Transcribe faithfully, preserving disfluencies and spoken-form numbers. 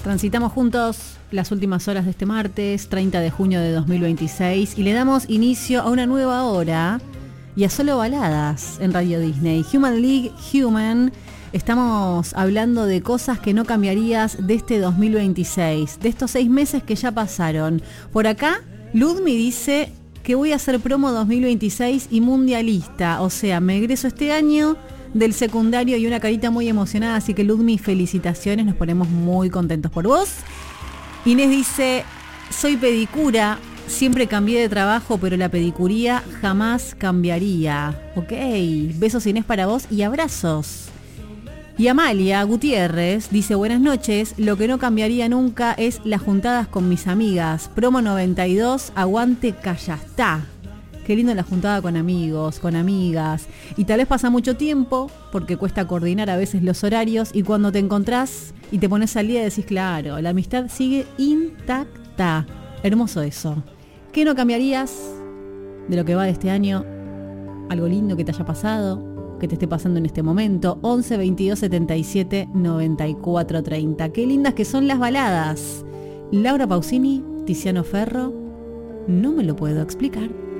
Transitamos juntos las últimas horas de este martes, treinta de junio de dos mil veintiséis, y le damos inicio a una nueva hora y a solo baladas en Radio Disney. Human League Human, estamos hablando de cosas que no cambiarías de este dos mil veintiséis, de estos seis meses que ya pasaron. Por acá, Ludmi dice que voy a hacer promo dos mil veintiséis y mundialista, o sea, me egreso este año del secundario y una carita muy emocionada, así que Ludmi, felicitaciones, nos ponemos muy contentos por vos. Inés dice, soy pedicura, siempre cambié de trabajo, pero la pedicuría jamás cambiaría. Ok, besos Inés para vos y abrazos. Y Amalia Gutiérrez dice, buenas noches, lo que no cambiaría nunca es las juntadas con mis amigas. Promo noventa y dos, aguante Callastá. Qué lindo la juntada con amigos, con amigas. Y tal vez pasa mucho tiempo, porque cuesta coordinar a veces los horarios, y cuando te encontrás y te pones al día decís, claro, la amistad sigue intacta. Hermoso eso. ¿Qué no cambiarías de lo que va de este año? Algo lindo que te haya pasado, que te esté pasando en este momento. once, veintidós, setenta y siete, noventa y cuatro, treinta. Qué lindas que son las baladas. Laura Pausini, Tiziano Ferro, no me lo puedo explicar.